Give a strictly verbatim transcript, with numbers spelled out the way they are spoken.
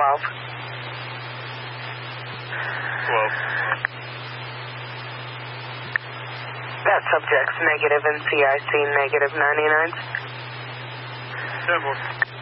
twelve. twelve. That subject's negative in C I C, negative ninety-nine. ten more.